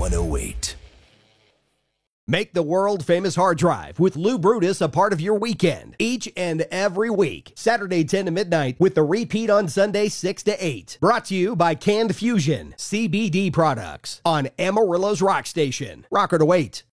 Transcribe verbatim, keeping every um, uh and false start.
one oh eight. Make the world-famous hard drive with Lou Brutus a part of your weekend each and every week. Saturday ten to midnight with the repeat on Sunday six to eight. Brought to you by Canned Fusion, C B D products on Amarillo's Rock Station. Rocker to wait.